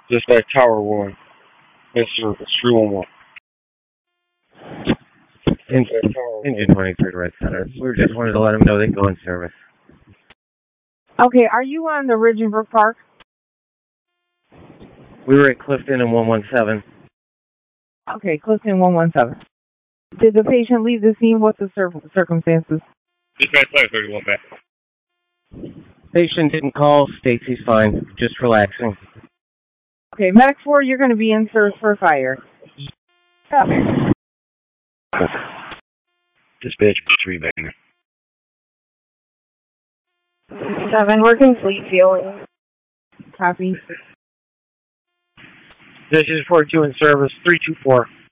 Dispatch Tower 1. Yes, service 311. Engine 23 Red Center. We just wanted to let them know they go in service. Okay, are you on the Ridge and Brook Park? We were at Clifton and 117. Okay, Clifton 117. Did the patient leave the scene? What's the circumstances? Dispatch 531 back. Patient didn't call. Stacy's fine. Just relaxing. Okay, Medic 4, you're going to be in service for fire. Dispatch 3 banger. 7, working sleep feeling. Copy. This is 42 in service 324.